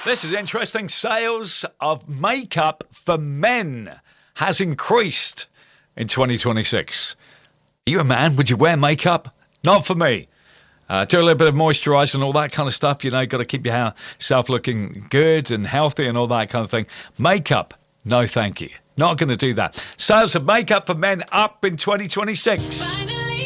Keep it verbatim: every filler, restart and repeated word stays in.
This is interesting. Sales of makeup for men has increased in twenty twenty-six. Are you a man? Would you wear makeup? Not for me. Uh, do a little bit of moisturising and all that kind of stuff. You know, got to keep yourself looking good and healthy and all that kind of thing. Makeup, no thank you. Not going to do that. Sales of makeup for men up in twenty twenty-six.